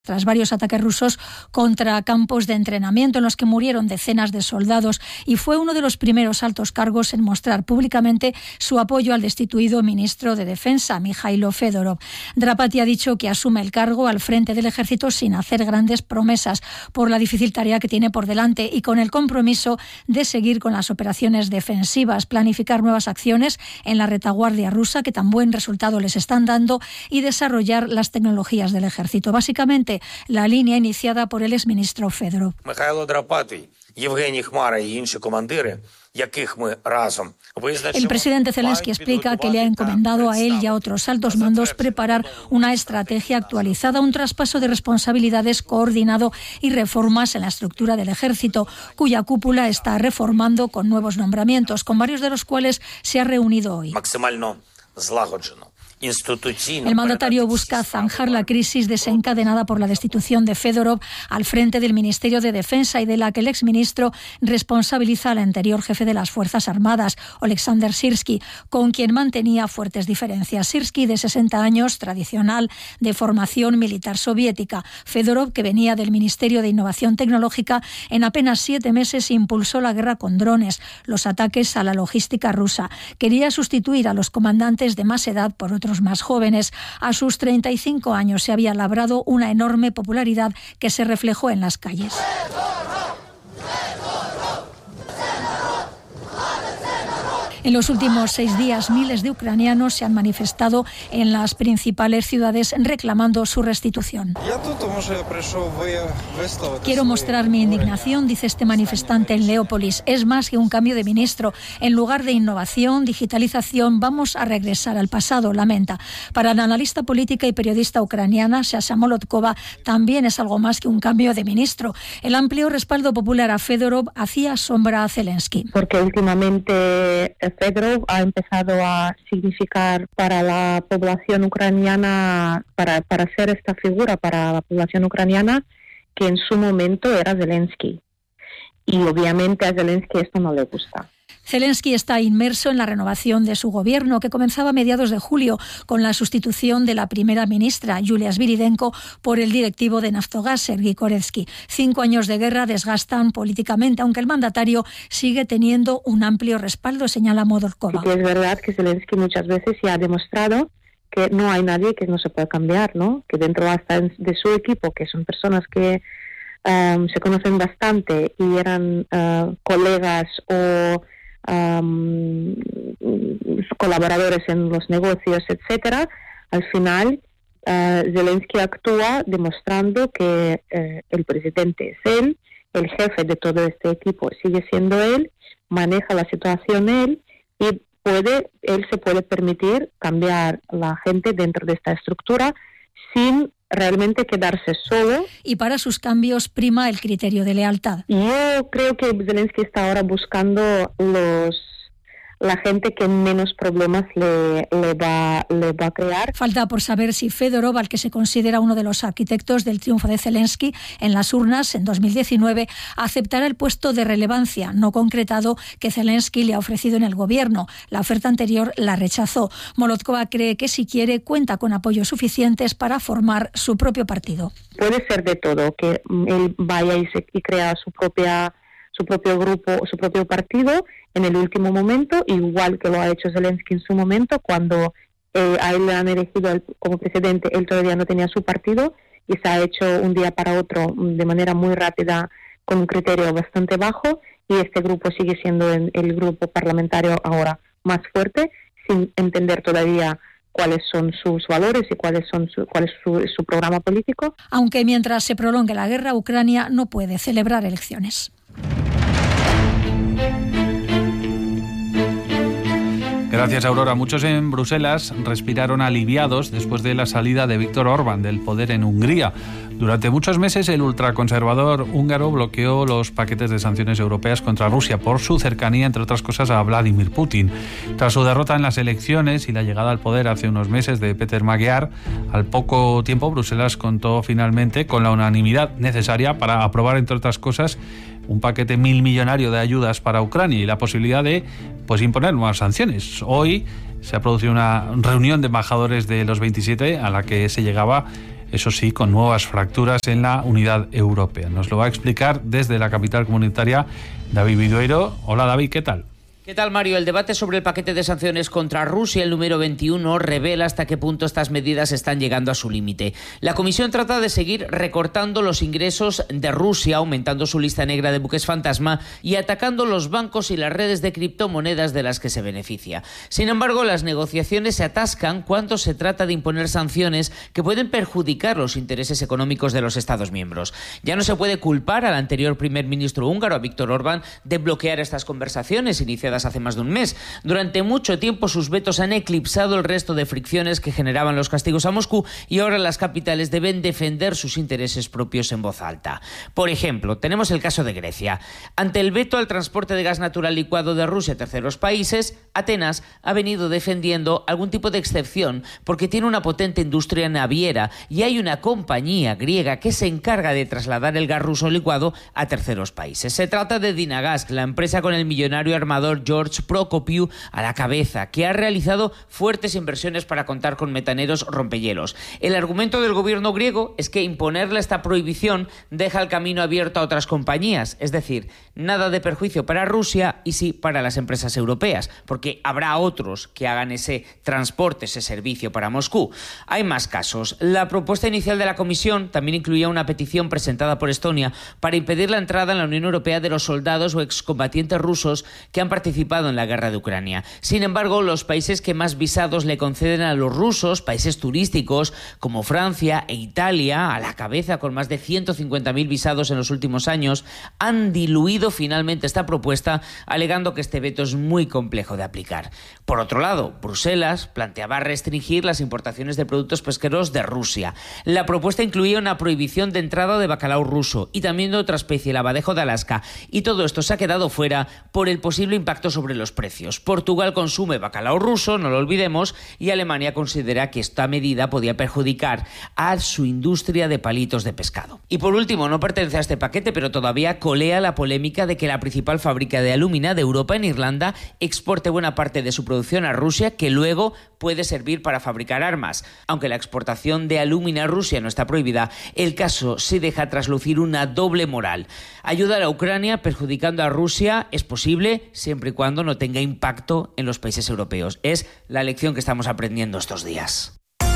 tras varios ataques rusos contra campos de entrenamiento en los que murieron decenas de soldados, y fue uno de los primeros altos cargos en mostrar públicamente su apoyo al destituido ministro de Defensa, Mikhailo Fedorov. Drapati ha dicho que asume el cargo al frente del ejército sin hacer grandes promesas por la difícil tarea que tiene por delante y con el compromiso de seguir con las operaciones defensivas, planificar nuevas acciones en la retaguardia rusa que tan buen resultado les están dando y desarrollar las tecnologías del ejército. Básicamente, la línea iniciada por el exministro Fedorov. Mikhailo Drapati, Yevgeny Khmara y інші командири, яких ми разом визначимо. El presidente Zelensky explica que le ha encomendado a él y a otros altos mandos preparar una estrategia actualizada, un traspaso de responsabilidades coordinado y reformas en la estructura del ejército, cuya cúpula está reformando con nuevos nombramientos, con varios de los cuales se ha reunido hoy. Максимально злагоджено. El mandatario busca zanjar la crisis desencadenada por la destitución de Fedorov al frente del Ministerio de Defensa y de la que el exministro responsabiliza al anterior jefe de las Fuerzas Armadas, Oleksandr Syrsky, con quien mantenía fuertes diferencias. Syrsky, de 60 años, tradicional, de formación militar soviética. Fedorov, que venía del Ministerio de Innovación Tecnológica, en apenas 7 meses impulsó la guerra con drones, los ataques a la logística rusa. Quería sustituir a los comandantes de más edad por otros más jóvenes. A sus 35 años se había labrado una enorme popularidad que se reflejó en las calles. En los últimos 6 días, miles de ucranianos se han manifestado en las principales ciudades reclamando su restitución. Quiero mostrar mi indignación, dice este manifestante en Leópolis. Es más que un cambio de ministro. En lugar de innovación, digitalización, vamos a regresar al pasado, lamenta. Para la analista política y periodista ucraniana, Sasha Molotkova, también es algo más que un cambio de ministro. El amplio respaldo popular a Fedorov hacía sombra a Zelensky. Porque últimamente Fedorov ha empezado a significar para la población ucraniana, para ser esta figura para la población ucraniana que en su momento era Zelensky. Y obviamente a Zelensky esto no le gusta. Zelensky está inmerso en la renovación de su gobierno, que comenzaba a mediados de julio con la sustitución de la primera ministra, Yulia Sviridenko, por el directivo de Naftogaz, Sergei Koretsky. 5 años de guerra desgastan políticamente, aunque el mandatario sigue teniendo un amplio respaldo, señala Molotkova. Sí, es verdad que Zelensky muchas veces ya ha demostrado que no hay nadie que no se pueda cambiar, ¿no? Que dentro hasta de su equipo, que son personas que se conocen bastante y eran colegas o colaboradores en los negocios, etcétera, al final Zelensky actúa demostrando que el presidente es él, el jefe de todo este equipo sigue siendo él, maneja la situación él y él se puede permitir cambiar la gente dentro de esta estructura sin realmente quedarse solo. Y para sus cambios prima el criterio de lealtad. Yo creo que Zelensky está ahora buscando la gente que menos problemas le va a crear. Falta por saber si Fedorov, al que se considera uno de los arquitectos del triunfo de Zelensky en las urnas en 2019, aceptará el puesto de relevancia no concretado que Zelensky le ha ofrecido en el gobierno. La oferta anterior la rechazó. Molotkova cree que si quiere cuenta con apoyos suficientes para formar su propio partido. Puede ser de todo, que él vaya y crea su propio grupo, su propio partido en el último momento, igual que lo ha hecho Zelensky en su momento, cuando a él le han elegido como presidente, él todavía no tenía su partido y se ha hecho un día para otro de manera muy rápida con un criterio bastante bajo, y este grupo sigue siendo el grupo parlamentario ahora más fuerte, sin entender todavía cuáles son sus valores y cuál es su programa político. Aunque mientras se prolongue la guerra, Ucrania no puede celebrar elecciones. Gracias, Aurora. Muchos en Bruselas respiraron aliviados después de la salida de Viktor Orbán del poder en Hungría. Durante muchos meses el ultraconservador húngaro bloqueó los paquetes de sanciones europeas contra Rusia por su cercanía, entre otras cosas, a Vladimir Putin. Tras su derrota en las elecciones y la llegada al poder hace unos meses de Péter Magyar, al poco tiempo Bruselas contó finalmente con la unanimidad necesaria para aprobar, entre otras cosas, un paquete millonario de ayudas para Ucrania y la posibilidad de imponer nuevas sanciones. Hoy se ha producido una reunión de embajadores de los 27 a la que se llegaba eso sí, con nuevas fracturas en la unidad europea. Nos lo va a explicar desde la capital comunitaria David Vidueiro. Hola David, ¿qué tal? ¿Qué tal, Mario? El debate sobre el paquete de sanciones contra Rusia, el número 21, revela hasta qué punto estas medidas están llegando a su límite. La Comisión trata de seguir recortando los ingresos de Rusia, aumentando su lista negra de buques fantasma y atacando los bancos y las redes de criptomonedas de las que se beneficia. Sin embargo, las negociaciones se atascan cuando se trata de imponer sanciones que pueden perjudicar los intereses económicos de los Estados miembros. Ya no se puede culpar al anterior primer ministro húngaro, a Viktor Orbán, de bloquear estas conversaciones iniciadas hace más de un mes. Durante mucho tiempo sus vetos han eclipsado el resto de fricciones que generaban los castigos a Moscú y ahora las capitales deben defender sus intereses propios en voz alta. Por ejemplo, tenemos el caso de Grecia. Ante el veto al transporte de gas natural licuado de Rusia a terceros países, Atenas ha venido defendiendo algún tipo de excepción porque tiene una potente industria naviera y hay una compañía griega que se encarga de trasladar el gas ruso licuado a terceros países. Se trata de Dinagas, la empresa con el millonario armador George Prokopiou a la cabeza, que ha realizado fuertes inversiones para contar con metaneros rompehielos. El argumento del gobierno griego es que imponerle esta prohibición deja el camino abierto a otras compañías, es decir, nada de perjuicio para Rusia y sí para las empresas europeas, porque habrá otros que hagan ese transporte, ese servicio para Moscú. Hay más casos. La propuesta inicial de la Comisión también incluía una petición presentada por Estonia para impedir la entrada en la Unión Europea de los soldados o excombatientes rusos que han participado en la guerra de Ucrania. Sin embargo, los países que más visados le conceden a los rusos, países turísticos como Francia e Italia, a la cabeza con más de 150.000 visados en los últimos años, han diluido finalmente esta propuesta, alegando que este veto es muy complejo de aplicar. Por otro lado, Bruselas planteaba restringir las importaciones de productos pesqueros de Rusia. La propuesta incluía una prohibición de entrada de bacalao ruso y también de otra especie, el abadejo de Alaska, y todo esto se ha quedado fuera por el posible impacto sobre los precios. Portugal consume bacalao ruso, no lo olvidemos, y Alemania considera que esta medida podía perjudicar a su industria de palitos de pescado. Y por último, no pertenece a este paquete, pero todavía colea la polémica de que la principal fábrica de alúmina de Europa, en Irlanda, exporte buena parte de su producción a Rusia, que luego puede servir para fabricar armas. Aunque la exportación de alúmina a Rusia no está prohibida, el caso sí deja traslucir una doble moral. Ayudar a Ucrania perjudicando a Rusia es posible siempre y cuando no tenga impacto en los países europeos. Es la lección que estamos aprendiendo estos días.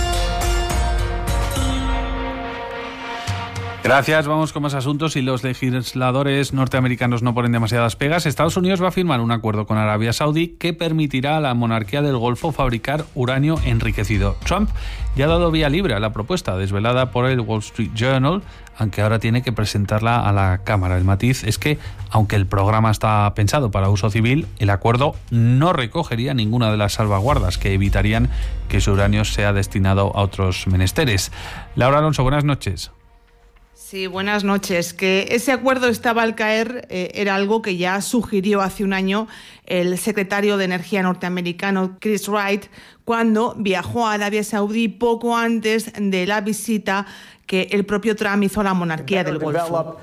Gracias, vamos con más asuntos. Si los legisladores norteamericanos no ponen demasiadas pegas, Estados Unidos va a firmar un acuerdo con Arabia Saudí que permitirá a la monarquía del Golfo fabricar uranio enriquecido. Trump ya ha dado vía libre a la propuesta desvelada por el Wall Street Journal, aunque ahora tiene que presentarla a la Cámara. El matiz es que, aunque el programa está pensado para uso civil, el acuerdo no recogería ninguna de las salvaguardas que evitarían que su uranio sea destinado a otros menesteres. Laura Alonso, buenas noches. Sí, buenas noches. Que ese acuerdo estaba al caer era algo que ya sugirió hace un año el secretario de Energía norteamericano Chris Wright cuando viajó a Arabia Saudí poco antes de la visita que el propio Trump hizo a la monarquía del Golfo.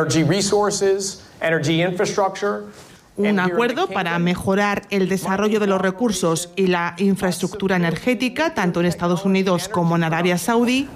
Un acuerdo para mejorar el desarrollo de los recursos y la infraestructura energética, tanto en Estados Unidos como en Arabia Saudí.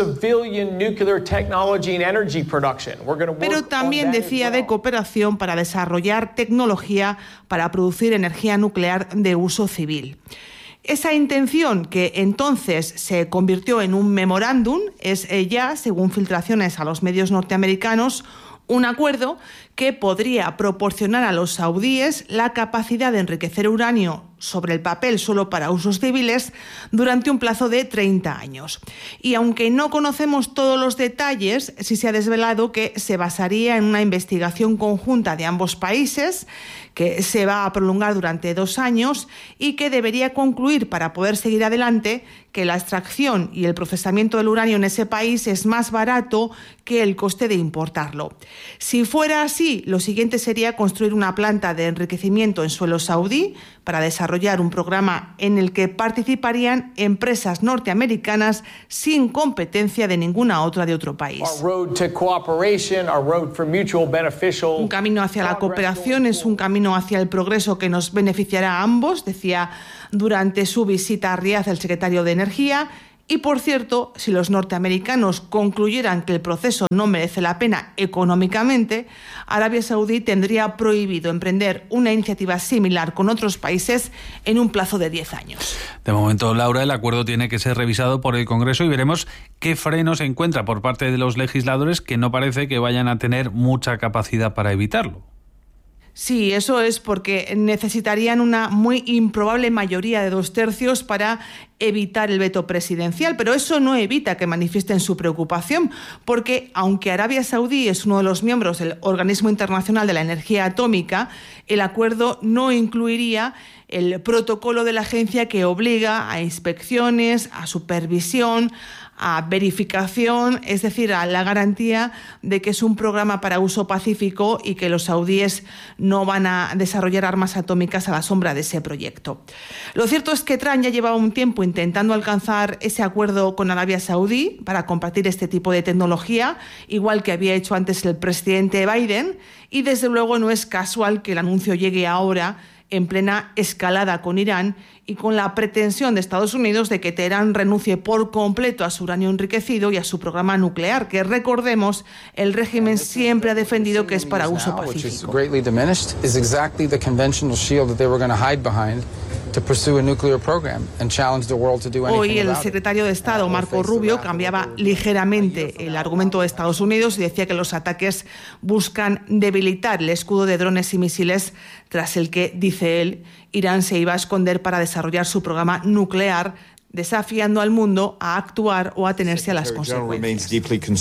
Pero también decía de cooperación para desarrollar tecnología para producir energía nuclear de uso civil. Esa intención, que entonces se convirtió en un memorándum, es ya, según filtraciones a los medios norteamericanos, un acuerdo que podría proporcionar a los saudíes la capacidad de enriquecer uranio sobre el papel solo para usos civiles durante un plazo de 30 años. Y aunque no conocemos todos los detalles, sí se ha desvelado que se basaría en una investigación conjunta de ambos países que se va a prolongar durante 2 años y que debería concluir, para poder seguir adelante, que la extracción y el procesamiento del uranio en ese país es más barato que el coste de importarlo. Si fuera así, lo siguiente sería construir una planta de enriquecimiento en suelo saudí para desarrollar un programa en el que participarían empresas norteamericanas sin competencia de ninguna otra de otro país. Un camino hacia la cooperación es un camino hacia el progreso que nos beneficiará a ambos, decía durante su visita a Riad el secretario de Energía, Y, por cierto, si los norteamericanos concluyeran que el proceso no merece la pena económicamente, Arabia Saudí tendría prohibido emprender una iniciativa similar con otros países en un plazo de 10 años. De momento, Laura, el acuerdo tiene que ser revisado por el Congreso y veremos qué freno se encuentra por parte de los legisladores, que no parece que vayan a tener mucha capacidad para evitarlo. Sí, eso es porque necesitarían una muy improbable mayoría de 2/3 para evitar el veto presidencial, pero eso no evita que manifiesten su preocupación, porque aunque Arabia Saudí es uno de los miembros del Organismo Internacional de la Energía Atómica, el acuerdo no incluiría el protocolo de la agencia que obliga a inspecciones, a supervisión, a verificación, es decir, a la garantía de que es un programa para uso pacífico y que los saudíes no van a desarrollar armas atómicas a la sombra de ese proyecto. Lo cierto es que Trump ya llevaba un tiempo intentando alcanzar ese acuerdo con Arabia Saudí para compartir este tipo de tecnología, igual que había hecho antes el presidente Biden, y desde luego no es casual que el anuncio llegue ahora en plena escalada con Irán y con la pretensión de Estados Unidos de que Teherán renuncie por completo a su uranio enriquecido y a su programa nuclear, que recordemos, el régimen siempre ha defendido que es para uso pacífico. Hoy el secretario de Estado, Marco Rubio, cambiaba ligeramente el argumento de Estados Unidos y decía que los ataques buscan debilitar el escudo de drones y misiles tras el que, dice él, Irán se iba a esconder para desarrollar su programa nuclear, desafiando al mundo a actuar o a atenerse a las consecuencias.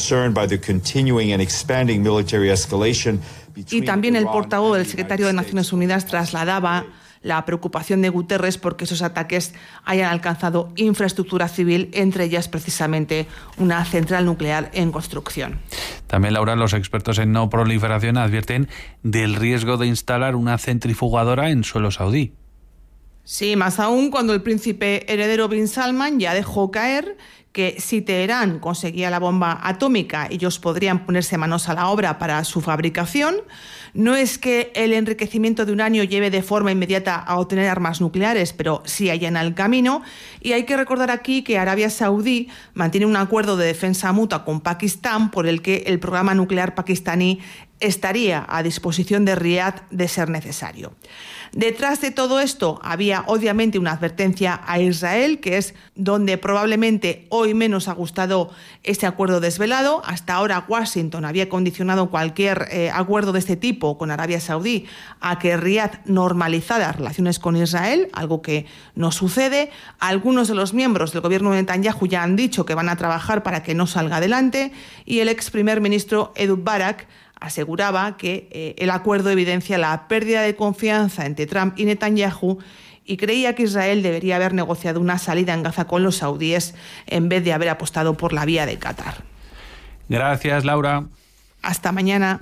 Y también el portavoz del secretario de Naciones Unidas trasladaba la preocupación de Guterres porque esos ataques hayan alcanzado infraestructura civil, entre ellas precisamente una central nuclear en construcción. También, Laura, los expertos en no proliferación advierten del riesgo de instalar una centrifugadora en suelo saudí. Sí, más aún cuando el príncipe heredero Bin Salman ya dejó caer que si Teherán conseguía la bomba atómica, ellos podrían ponerse manos a la obra para su fabricación. No es que el enriquecimiento de uranio lleve de forma inmediata a obtener armas nucleares, pero sí allana el camino. Y hay que recordar aquí que Arabia Saudí mantiene un acuerdo de defensa mutua con Pakistán por el que el programa nuclear pakistaní estaría a disposición de Riad de ser necesario. Detrás de todo esto había obviamente una advertencia a Israel, que es donde probablemente hoy menos ha gustado este acuerdo desvelado. Hasta ahora Washington había condicionado cualquier acuerdo de este tipo con Arabia Saudí a que Riad normalizara las relaciones con Israel, algo que no sucede. Algunos de los miembros del gobierno de Netanyahu ya han dicho que van a trabajar para que no salga adelante, y el ex primer ministro Ehud Barak aseguraba que el acuerdo evidencia la pérdida de confianza entre Trump y Netanyahu y creía que Israel debería haber negociado una salida en Gaza con los saudíes en vez de haber apostado por la vía de Qatar. Gracias, Laura. Hasta mañana.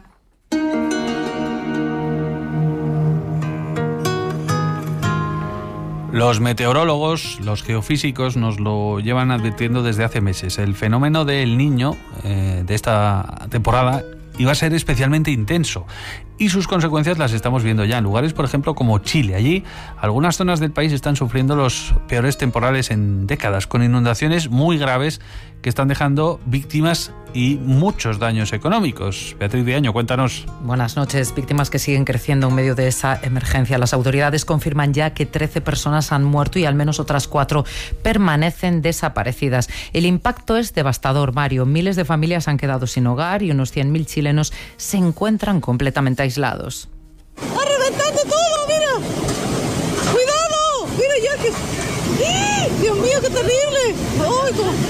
Los meteorólogos, los geofísicos nos lo llevan advirtiendo desde hace meses. El fenómeno del Niño de esta temporada iba a ser especialmente intenso y sus consecuencias las estamos viendo ya en lugares, por ejemplo, como Chile. Allí algunas zonas del país están sufriendo los peores temporales en décadas, con inundaciones muy graves que están dejando víctimas y muchos daños económicos. Beatriz Diaño, cuéntanos. Buenas noches. Víctimas que siguen creciendo en medio de esa emergencia. Las autoridades confirman ya que 13 personas han muerto y al menos otras 4 permanecen desaparecidas. El impacto es devastador, Mario. Miles de familias han quedado sin hogar y unos 100.000 chilenos se encuentran completamente aislados. ¡Está reventando todo! ¡Mira! ¡Cuidado! ¡Mira ya que... ¡Eh! ¡Dios mío, qué terrible! ¡Ay,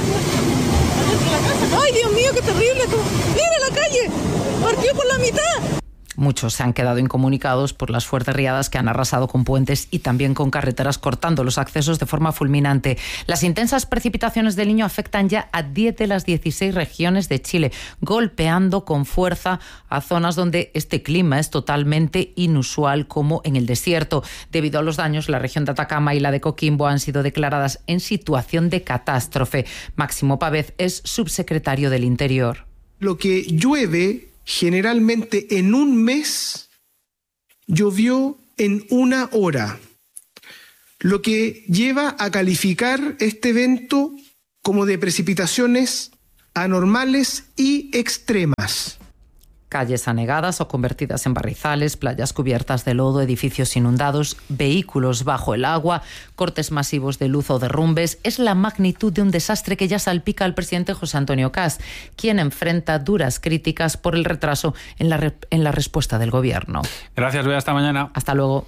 ¡ay, Dios mío, qué terrible! ¡Mira la calle! ¡Partió por la mitad! Muchos se han quedado incomunicados por las fuertes riadas que han arrasado con puentes y también con carreteras, cortando los accesos de forma fulminante. Las intensas precipitaciones del Niño afectan ya a 10 de las 16 regiones de Chile, golpeando con fuerza a zonas donde este clima es totalmente inusual, como en el desierto. Debido a los daños, la región de Atacama y la de Coquimbo han sido declaradas en situación de catástrofe. Máximo Pavez es subsecretario del Interior. Lo que llueve generalmente en un mes, llovió en una hora, lo que lleva a calificar este evento como de precipitaciones anormales y extremas. Calles anegadas o convertidas en barrizales, playas cubiertas de lodo, edificios inundados, vehículos bajo el agua, cortes masivos de luz o derrumbes. Es la magnitud de un desastre que ya salpica al presidente José Antonio Cas, quien enfrenta duras críticas por el retraso en la respuesta del gobierno. Gracias, Bea. Hasta mañana. Hasta luego.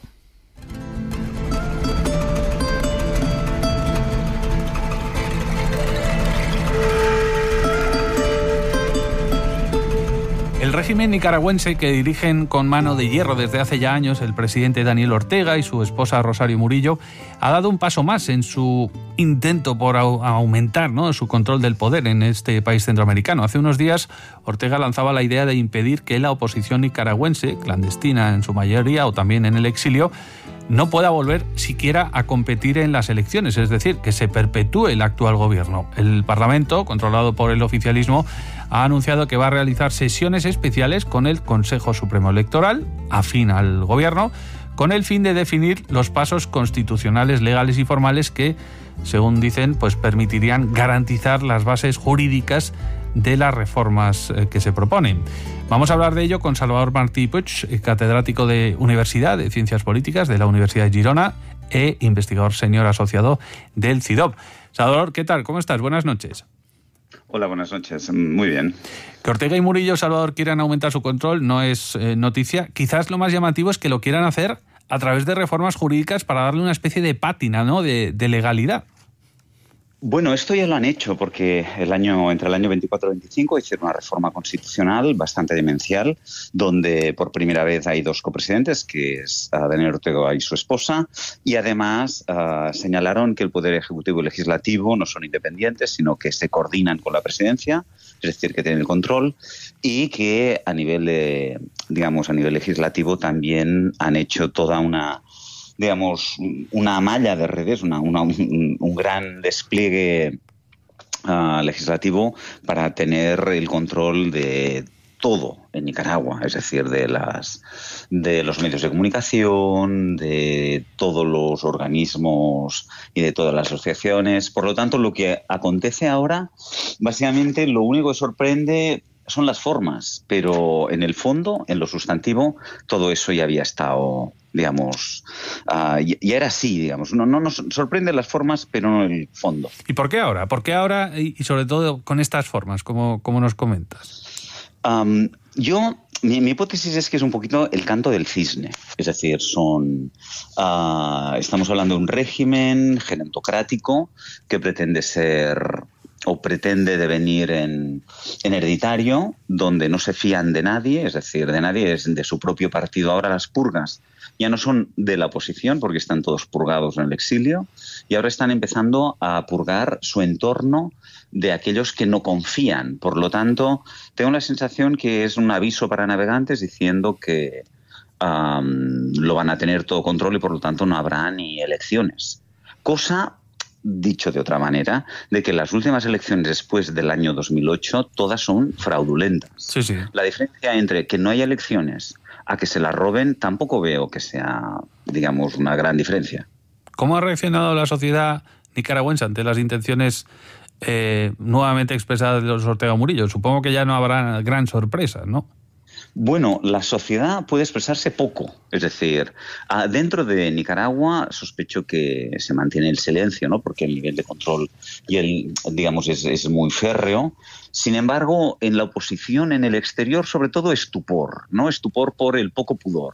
El régimen nicaragüense que dirigen con mano de hierro desde hace ya años el presidente Daniel Ortega y su esposa Rosario Murillo ha dado un paso más en su intento por aumentar, ¿no?, su control del poder en este país centroamericano. Hace unos días Ortega lanzaba la idea de impedir que la oposición nicaragüense, clandestina en su mayoría o también en el exilio, no pueda volver siquiera a competir en las elecciones, es decir, que se perpetúe el actual gobierno. El Parlamento, controlado por el oficialismo, ha anunciado que va a realizar sesiones especiales con el Consejo Supremo Electoral, afín al gobierno, con el fin de definir los pasos constitucionales, legales y formales que, según dicen, pues permitirían garantizar las bases jurídicas de las reformas que se proponen. Vamos a hablar de ello con Salvador Martí Puig, catedrático de Universidad de Ciencias Políticas de la Universidad de Girona e investigador senior asociado del CIDOB. Salvador, ¿qué tal? ¿Cómo estás? Buenas noches. Hola, buenas noches. Muy bien. Que Ortega y Murillo, Salvador, quieran aumentar su control no es noticia. Quizás lo más llamativo es que lo quieran hacer a través de reformas jurídicas para darle una especie de pátina, ¿no?, de legalidad. Bueno, esto ya lo han hecho porque entre el año 24 y 25 hicieron una reforma constitucional bastante demencial, donde por primera vez hay dos copresidentes, que es Daniel Ortega y su esposa, y además señalaron que el Poder Ejecutivo y Legislativo no son independientes, sino que se coordinan con la presidencia, es decir, que tienen el control, y que a nivel legislativo también han hecho toda una malla de redes, un gran despliegue legislativo para tener el control de todo en Nicaragua, es decir, de los medios de comunicación, de todos los organismos y de todas las asociaciones. Por lo tanto, lo que acontece ahora, básicamente, lo único que sorprende son las formas, pero en el fondo, en lo sustantivo, todo eso ya había estado, ya era así, No nos sorprenden las formas, pero no el fondo. ¿Y por qué ahora? ¿Por qué ahora y sobre todo con estas formas, como nos comentas? Mi hipótesis es que es un poquito el canto del cisne. Es decir, estamos hablando de un régimen gerontocrático que pretende ser o pretende devenir en hereditario, donde no se fían de nadie, es decir, de nadie, es de su propio partido. Ahora las purgas ya no son de la oposición, porque están todos purgados en el exilio, y ahora están empezando a purgar su entorno de aquellos que no confían. Por lo tanto, tengo la sensación que es un aviso para navegantes diciendo que lo van a tener todo control y por lo tanto no habrá ni elecciones. Cosa, dicho de otra manera, de que las últimas elecciones después del año 2008 todas son fraudulentas. Sí, sí. La diferencia entre que no haya elecciones a que se las roben tampoco veo que sea, una gran diferencia. ¿Cómo ha reaccionado la sociedad nicaragüense ante las intenciones nuevamente expresadas de los Ortega Murillo? Supongo que ya no habrá gran sorpresa, ¿no? Bueno, la sociedad puede expresarse poco. Es decir, dentro de Nicaragua sospecho que se mantiene el silencio, ¿no? Porque el nivel de control es muy férreo. Sin embargo, en la oposición, en el exterior, sobre todo estupor, ¿no? Estupor por el poco pudor.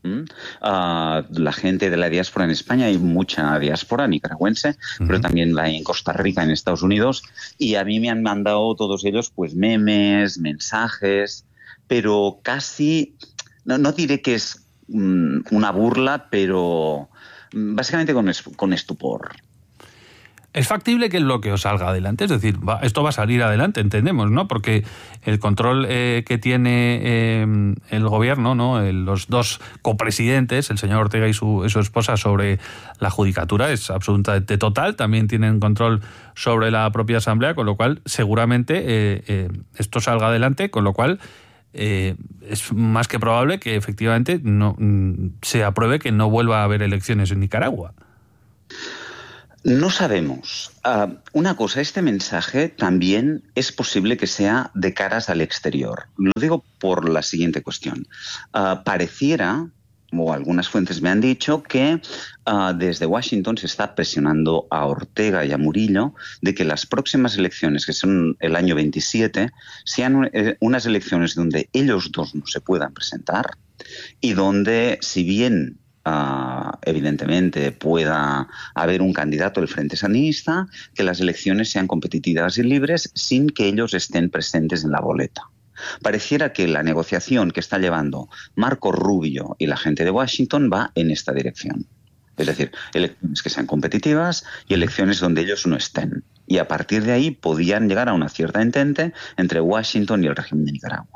La gente de la diáspora en España, hay mucha diáspora nicaragüense, pero también la hay en Costa Rica, en Estados Unidos, y a mí me han mandado todos ellos pues memes, mensajes, pero casi, no diré que es una burla, pero básicamente con estupor. ¿Es factible que el bloqueo salga adelante? Es decir, esto va a salir adelante, entendemos, ¿no? Porque el control que tiene el gobierno, ¿no?, los dos copresidentes, el señor Ortega y su esposa, sobre la judicatura es absolutamente total. También tienen control sobre la propia asamblea, con lo cual seguramente esto salga adelante, con lo cual es más que probable que efectivamente no se apruebe que no vuelva a haber elecciones en Nicaragua. No sabemos. Una cosa, este mensaje también es posible que sea de caras al exterior. Lo digo por la siguiente cuestión. Pareciera, o algunas fuentes me han dicho, que desde Washington se está presionando a Ortega y a Murillo de que las próximas elecciones, que son el año 27, sean unas elecciones donde ellos dos no se puedan presentar y donde, si bien evidentemente pueda haber un candidato del Frente Sandinista, que las elecciones sean competitivas y libres sin que ellos estén presentes en la boleta. Pareciera que la negociación que está llevando Marco Rubio y la gente de Washington va en esta dirección. Es decir, elecciones que sean competitivas y elecciones donde ellos no estén. Y a partir de ahí podían llegar a una cierta entente entre Washington y el régimen de Nicaragua.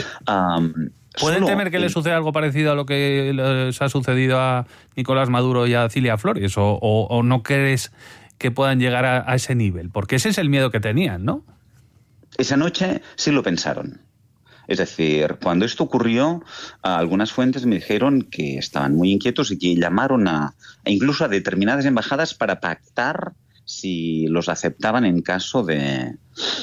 ¿Pueden temer que le suceda algo parecido a lo que les ha sucedido a Nicolás Maduro y a Cilia Flores? ¿O no crees que puedan llegar a ese nivel? Porque ese es el miedo que tenían, ¿no? Esa noche sí lo pensaron. Es decir, cuando esto ocurrió, algunas fuentes me dijeron que estaban muy inquietos y que llamaron incluso a determinadas embajadas para pactar si los aceptaban en caso de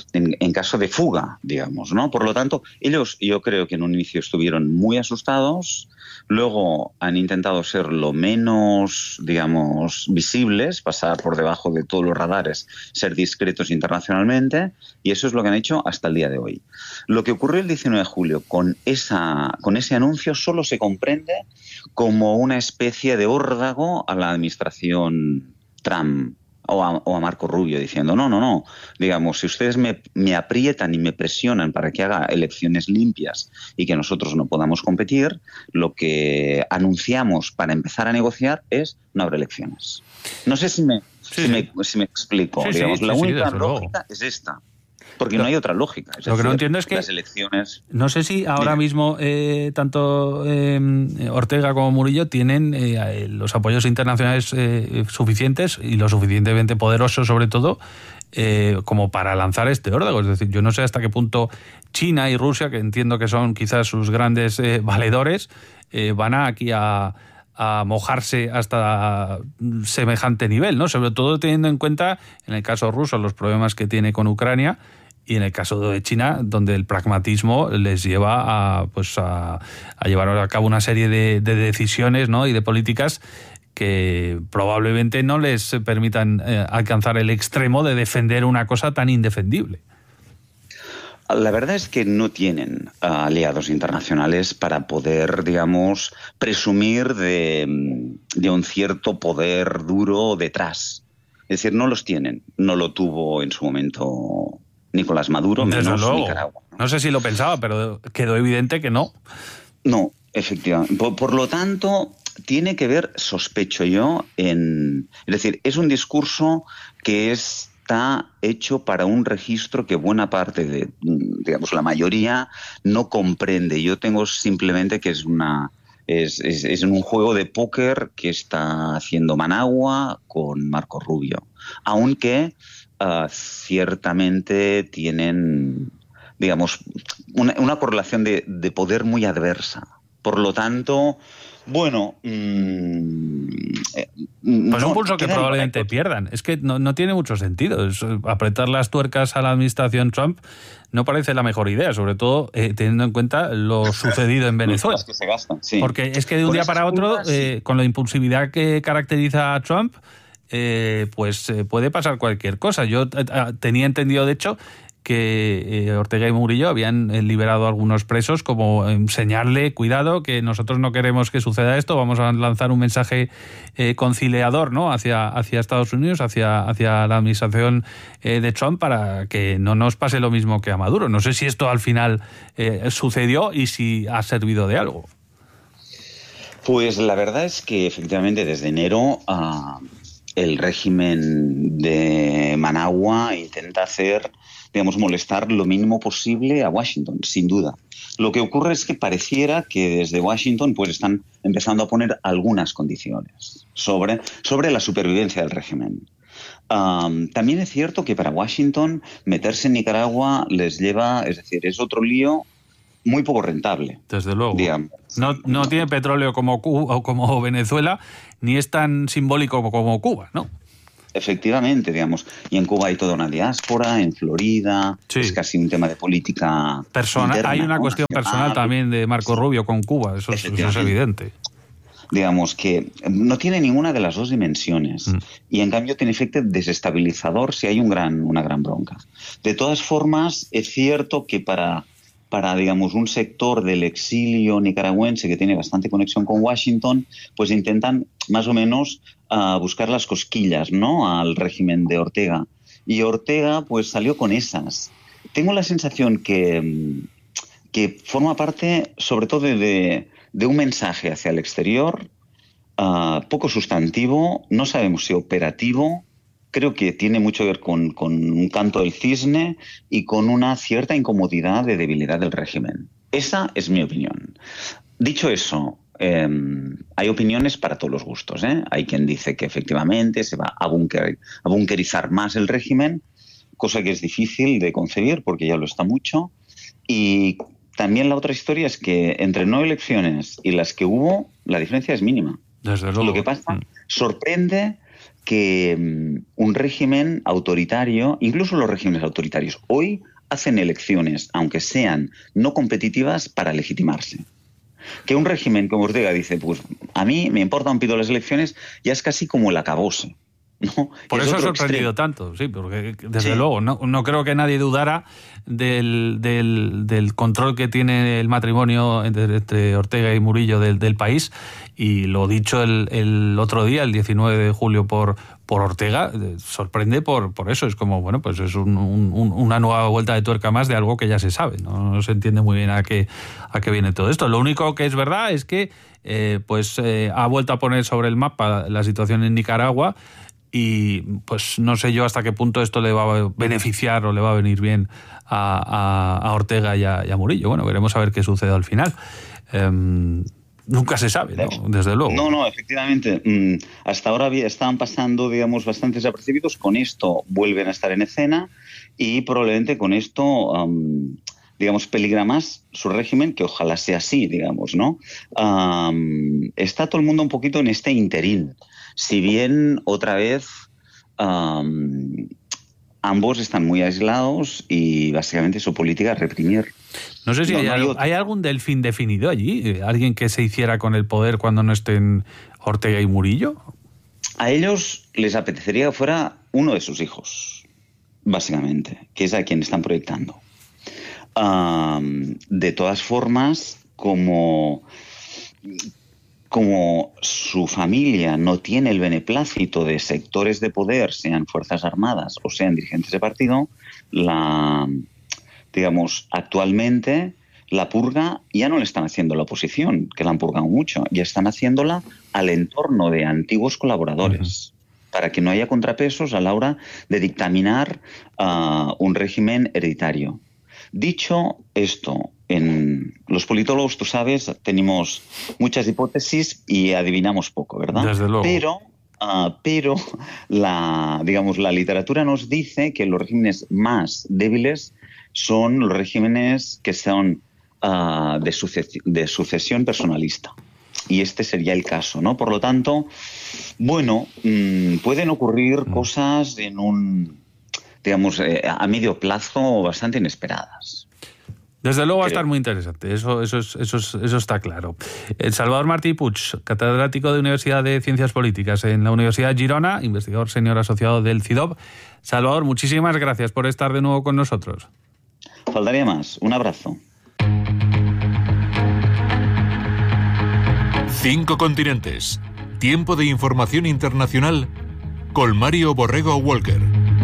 fuga, digamos, ¿no? Por lo tanto, ellos, yo creo que en un inicio estuvieron muy asustados, luego han intentado ser lo menos, digamos, visibles, pasar por debajo de todos los radares, ser discretos internacionalmente, y eso es lo que han hecho hasta el día de hoy. Lo que ocurrió el 19 de julio con ese anuncio solo se comprende como una especie de órdago a la administración Trump o a Marco Rubio, diciendo no, digamos, si ustedes me aprietan y me presionan para que haga elecciones limpias y que nosotros no podamos competir, lo que anunciamos para empezar a negociar es no haber elecciones. No sé si me explico. Digamos, la única lógica es esta. Porque no hay otra lógica. Lo que no entiendo es que las elecciones... No sé si ahora mismo tanto Ortega como Murillo tienen los apoyos internacionales suficientes y lo suficientemente poderosos, sobre todo, como para lanzar este órdago. Es decir, yo no sé hasta qué punto China y Rusia, que entiendo que son quizás sus grandes valedores, van aquí a mojarse hasta semejante nivel, ¿no? Sobre todo teniendo en cuenta, en el caso ruso, los problemas que tiene con Ucrania, y en el caso de China, donde el pragmatismo les lleva a llevar a cabo una serie de decisiones, ¿no? Y de políticas que probablemente no les permitan alcanzar el extremo de defender una cosa tan indefendible. La verdad es que no tienen aliados internacionales para poder, digamos, presumir de un cierto poder duro detrás. Es decir, no los tienen. No lo tuvo en su momento Nicolás Maduro, menos Nicaragua. No sé si lo pensaba, pero quedó evidente que no. No, efectivamente. Por lo tanto, tiene que ver, sospecho yo, es decir, es un discurso que está hecho para un registro que buena parte de, digamos, la mayoría no comprende. Yo tengo simplemente que es un juego de póker que está haciendo Managua con Marco Rubio. Aunque ciertamente tienen, digamos, una correlación de poder muy adversa. Por lo tanto, bueno... pues un pulso que probablemente pierdan. Es que no tiene mucho sentido. Apretar las tuercas a la administración Trump no parece la mejor idea, sobre todo teniendo en cuenta lo sucedido en Venezuela. Que se gastan, sí. Porque es que de un día para otro, con la impulsividad que caracteriza a Trump, pues puede pasar cualquier cosa. Yo tenía entendido, de hecho, que Ortega y Murillo habían liberado a algunos presos, como enseñarle, cuidado, que nosotros no queremos que suceda esto, vamos a lanzar un mensaje conciliador, ¿no?, hacia Estados Unidos, hacia la administración de Trump, para que no nos pase lo mismo que a Maduro. No sé si esto al final sucedió y si ha servido de algo. Pues la verdad es que efectivamente desde enero el régimen de Managua intenta hacer, digamos, molestar lo mínimo posible a Washington, sin duda. Lo que ocurre es que pareciera que desde Washington pues están empezando a poner algunas condiciones sobre la supervivencia del régimen. También es cierto que para Washington meterse en Nicaragua les lleva, es decir, es otro lío muy poco rentable. Desde luego. Digamos. No tiene petróleo como Cuba o como Venezuela, ni es tan simbólico como Cuba, ¿no? Efectivamente, digamos. Y en Cuba hay toda una diáspora, en Florida, es casi un tema de política interna, hay una ¿no? cuestión personal también de Marco Rubio con Cuba, eso es evidente. Digamos que no tiene ninguna de las dos dimensiones y en cambio tiene efecto desestabilizador si hay una gran bronca. De todas formas, es cierto que para digamos, un sector del exilio nicaragüense que tiene bastante conexión con Washington, pues intentan más o menos buscar las cosquillas, ¿no?, al régimen de Ortega. Y Ortega pues salió con esas. Tengo la sensación que forma parte sobre todo de un mensaje hacia el exterior, poco sustantivo, no sabemos si operativo. Creo que tiene mucho que ver con un canto del cisne y con una cierta incomodidad de debilidad del régimen. Esa es mi opinión. Dicho eso, hay opiniones para todos los gustos, ¿eh? Hay quien dice que efectivamente se va a bunkerizar más el régimen, cosa que es difícil de concebir porque ya lo está mucho. Y también la otra historia es que entre no elecciones y las que hubo, la diferencia es mínima. Desde luego. Lo que pasa sorprende que un régimen autoritario, incluso los regímenes autoritarios, hoy hacen elecciones, aunque sean no competitivas, para legitimarse. Que un régimen como Ortega dice, pues a mí me importa un pito las elecciones, ya es casi como el acabose, ¿no? Por eso ha sorprendido tanto, sí, porque desde luego no creo que nadie dudara del control que tiene el matrimonio entre Ortega y Murillo del país, y lo dicho el otro día, el 19 de julio por Ortega, sorprende por eso. Es como, bueno, pues es una nueva vuelta de tuerca más de algo que ya se sabe, no se entiende muy bien a qué viene todo esto. Lo único que es verdad es que ha vuelto a poner sobre el mapa la situación en Nicaragua. Y pues no sé yo hasta qué punto esto le va a beneficiar o le va a venir bien a Ortega y a Murillo. Bueno, veremos a ver qué sucede al final. Nunca se sabe, ¿no? Desde luego. No, efectivamente. Hasta ahora estaban pasando, digamos, bastante desapercibidos. Con esto vuelven a estar en escena y probablemente con esto, digamos, peligra más su régimen, que ojalá sea así, digamos, ¿no? Está todo el mundo un poquito en este interín. Si bien, otra vez, ambos están muy aislados y básicamente su política es reprimir. No sé si hay algún delfín definido allí, alguien que se hiciera con el poder cuando no estén Ortega y Murillo. A ellos les apetecería que fuera uno de sus hijos, básicamente, que es a quien están proyectando. De todas formas, como su familia no tiene el beneplácito de sectores de poder, sean Fuerzas Armadas o sean dirigentes de partido, digamos, actualmente la purga ya no le están haciendo la oposición, que la han purgado mucho, ya están haciéndola al entorno de antiguos colaboradores, para que no haya contrapesos a la hora de dictaminar un régimen hereditario. Dicho esto, en los politólogos, tú sabes, tenemos muchas hipótesis y adivinamos poco, ¿verdad? Desde luego. Pero la literatura nos dice que los regímenes más débiles son los regímenes que son de sucesión personalista. Y este sería el caso, ¿no? Por lo tanto, bueno, pueden ocurrir cosas a medio plazo bastante inesperadas. Desde luego va a estar muy interesante, eso está claro. Salvador Martí Puig, catedrático de Universidad de Ciencias Políticas en la Universidad de Girona, investigador senior asociado del CIDOB. Salvador, muchísimas gracias por estar de nuevo con nosotros. Faltaría más. Un abrazo. 5 continentes. Tiempo de información internacional con Mario Borrego Walker.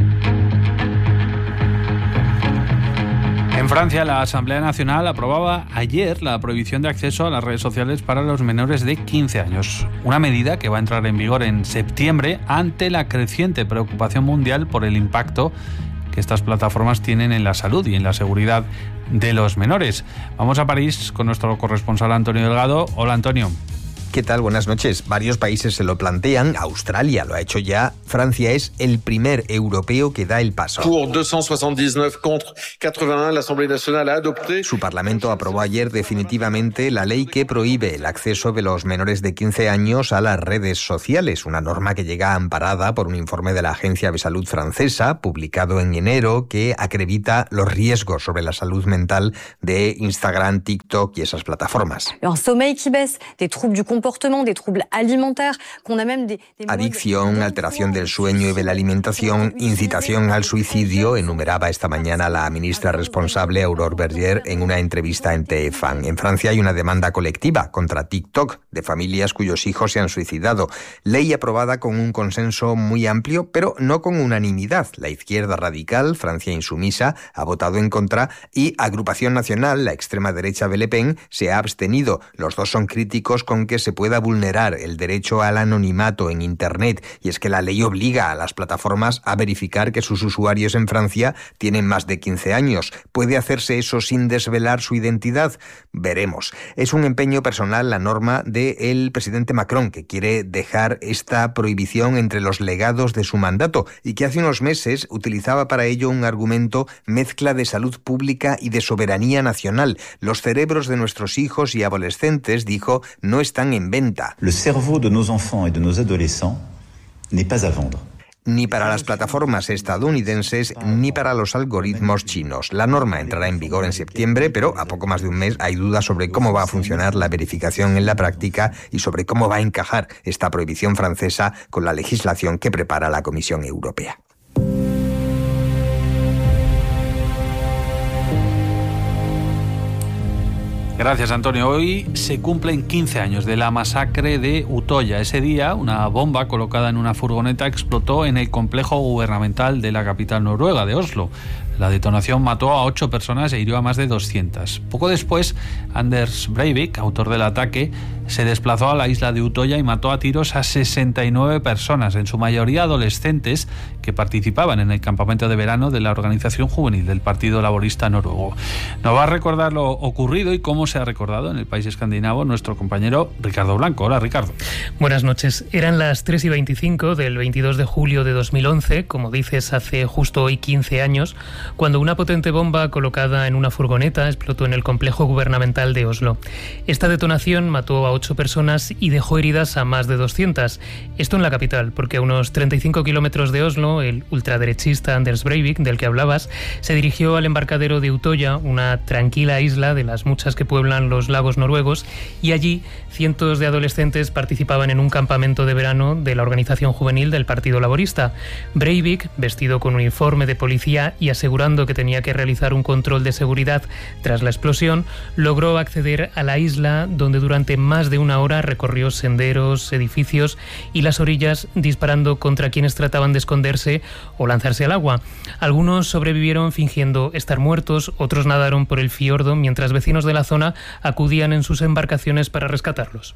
En Francia, la Asamblea Nacional aprobaba ayer la prohibición de acceso a las redes sociales para los menores de 15 años. Una medida que va a entrar en vigor en septiembre ante la creciente preocupación mundial por el impacto que estas plataformas tienen en la salud y en la seguridad de los menores. Vamos a París con nuestro corresponsal Antonio Delgado. Hola, Antonio. ¿Qué tal? Buenas noches. Varios países se lo plantean. Australia lo ha hecho ya. Francia es el primer europeo que da el paso. Pour 279 contre 81, l'Assemblée nationale a adopté. Su parlamento aprobó ayer definitivamente la ley que prohíbe el acceso de los menores de 15 años a las redes sociales, una norma que llega amparada por un informe de la Agencia de Salud francesa, publicado en enero, que acredita los riesgos sobre la salud mental de Instagram, TikTok y esas plataformas. Un sommeil qui baisse, des troubles du comportement, des troubles alimentaires, qu'on a même des adicción, alteración del sueño y de la alimentación, incitación al suicidio, enumeraba esta mañana la ministra responsable Aurore Berger en una entrevista en TF1. En Francia hay una demanda colectiva contra TikTok de familias cuyos hijos se han suicidado. Ley aprobada con un consenso muy amplio, pero no con unanimidad. La izquierda radical, Francia Insumisa, ha votado en contra y Agrupación Nacional, la extrema derecha de Le Pen, se ha abstenido. Los dos son críticos con que se pueda vulnerar el derecho al anonimato en Internet, y es que la ley obliga a las plataformas a verificar que sus usuarios en Francia tienen más de 15 años. ¿Puede hacerse eso sin desvelar su identidad? Veremos. Es un empeño personal la norma del presidente Macron, que quiere dejar esta prohibición entre los legados de su mandato y que hace unos meses utilizaba para ello un argumento mezcla de salud pública y de soberanía nacional. Los cerebros de nuestros hijos y adolescentes, dijo, no están en venta. Le cerveau de nos enfants et de nos adolescents n'est pas à vendre. Ni para las plataformas estadounidenses ni para los algoritmos chinos. La norma entrará en vigor en septiembre, pero a poco más de un mes hay dudas sobre cómo va a funcionar la verificación en la práctica y sobre cómo va a encajar esta prohibición francesa con la legislación que prepara la Comisión Europea. Gracias, Antonio. Hoy se cumplen 15 años de la masacre de Utoya. Ese día, una bomba colocada en una furgoneta explotó en el complejo gubernamental de la capital noruega, de Oslo. La detonación mató a 8 personas e hirió a más de 200. Poco después, Anders Breivik, autor del ataque, se desplazó a la isla de Utoya y mató a tiros a 69 personas, en su mayoría adolescentes, que participaban en el campamento de verano de la organización juvenil del Partido Laborista Noruego. Nos va a recordar lo ocurrido y cómo se ha recordado en el país escandinavo nuestro compañero Ricardo Blanco. Hola, Ricardo. Buenas noches. Eran las 3:25 del 22 de julio de 2011, como dices, hace justo hoy 15 años, cuando una potente bomba colocada en una furgoneta explotó en el complejo gubernamental de Oslo. Esta detonación mató a 8 personas y dejó heridas a más de 200. Esto en la capital, porque a unos 35 kilómetros de Oslo, el ultraderechista Anders Breivik, del que hablabas, se dirigió al embarcadero de Utoya, una tranquila isla de las muchas que pueblan los lagos noruegos, y allí cientos de adolescentes participaban en un campamento de verano de la organización juvenil del Partido Laborista. Breivik, vestido con uniforme de policía y asegurando que tenía que realizar un control de seguridad tras la explosión, logró acceder a la isla, donde durante más de una hora recorrió senderos, edificios y las orillas, disparando contra quienes trataban de esconderse o lanzarse al agua. Algunos sobrevivieron fingiendo estar muertos, otros nadaron por el fiordo, mientras vecinos de la zona acudían en sus embarcaciones para rescatarlos.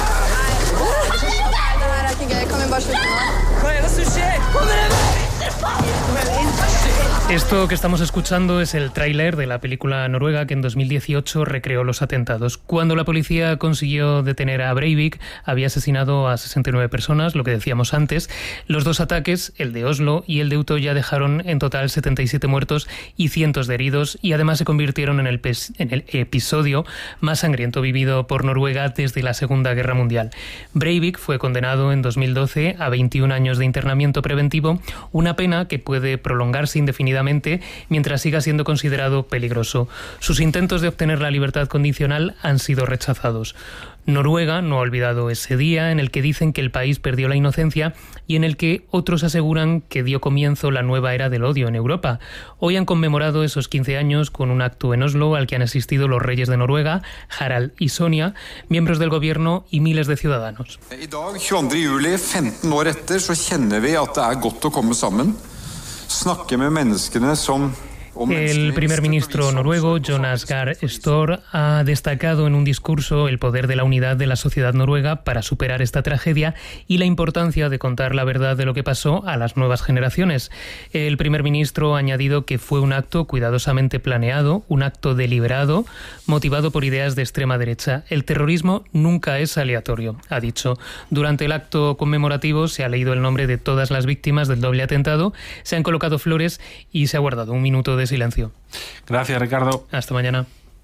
Esto que estamos escuchando es el tráiler de la película noruega que en 2018 recreó los atentados. Cuando la policía consiguió detener a Breivik, había asesinado a 69 personas, lo que decíamos antes. Los dos ataques, el de Oslo y el de Utoya, dejaron en total 77 muertos y cientos de heridos, y además se convirtieron en el episodio más sangriento vivido por Noruega desde la Segunda Guerra Mundial. Breivik fue condenado en 2012 a 21 años de internamiento preventivo, una pena que puede prolongarse indefinidamente mientras siga siendo considerado peligroso. Sus intentos de obtener la libertad condicional han sido rechazados. Noruega no ha olvidado ese día en el que dicen que el país perdió la inocencia y en el que otros aseguran que dio comienzo la nueva era del odio en Europa. Hoy han conmemorado esos 15 años con un acto en Oslo al que han asistido los reyes de Noruega, Harald y Sonja, miembros del gobierno y miles de ciudadanos. I dag, 22. juli, 15 år etter, så kjenner vi at det godt å komme sammen. Snakke med menneskene som El primer ministro noruego, Jonas Gahr Støre, ha destacado en un discurso el poder de la unidad de la sociedad noruega para superar esta tragedia y la importancia de contar la verdad de lo que pasó a las nuevas generaciones. El primer ministro ha añadido que fue un acto cuidadosamente planeado, un acto deliberado, motivado por ideas de extrema derecha. El terrorismo nunca es aleatorio, ha dicho. Durante el acto conmemorativo se ha leído el nombre de todas las víctimas del doble atentado, se han colocado flores y se ha guardado un minuto de silencio. Gracias, Ricardo. Hasta mañana.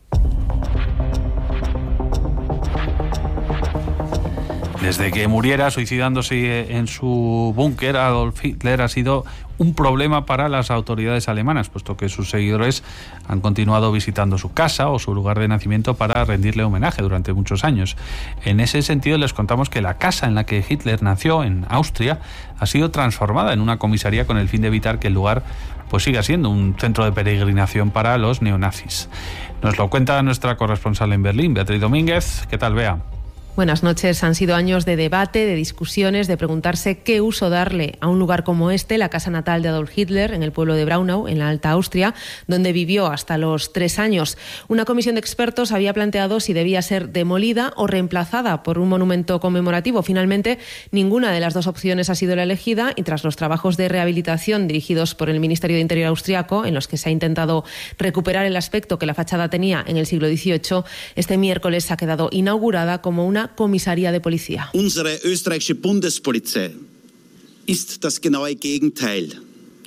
Desde que muriera suicidándose en su búnker, Adolf Hitler ha sido un problema para las autoridades alemanas, puesto que sus seguidores han continuado visitando su casa o su lugar de nacimiento para rendirle homenaje durante muchos años. En ese sentido, les contamos que la casa en la que Hitler nació, en Austria, ha sido transformada en una comisaría con el fin de evitar que el lugar pues siga siendo un centro de peregrinación para los neonazis. Nos lo cuenta nuestra corresponsal en Berlín, Beatriz Domínguez. ¿Qué tal, Bea? Buenas noches. Han sido años de debate, de discusiones, de preguntarse qué uso darle a un lugar como este, la casa natal de Adolf Hitler, en el pueblo de Braunau, en la Alta Austria, donde vivió hasta los 3 años. Una comisión de expertos había planteado si debía ser demolida o reemplazada por un monumento conmemorativo. Finalmente, ninguna de las dos opciones ha sido la elegida y tras los trabajos de rehabilitación dirigidos por el Ministerio de Interior austriaco, en los que se ha intentado recuperar el aspecto que la fachada tenía en el siglo XVIII, este miércoles ha quedado inaugurada como una comisaría de policía. Unsere österreichische Bundespolizei ist das genaue Gegenteil.